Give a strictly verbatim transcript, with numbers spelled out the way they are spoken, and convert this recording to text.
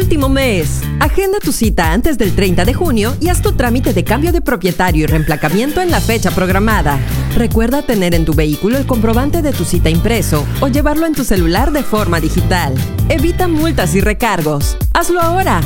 último mes. Agenda tu cita antes del treinta de junio y haz tu trámite de cambio de propietario y reemplacamiento en la fecha programada. Recuerda tener en tu vehículo el comprobante de tu cita impreso o llevarlo en tu celular de forma digital. Evita multas y recargos. ¡Hazlo ahora!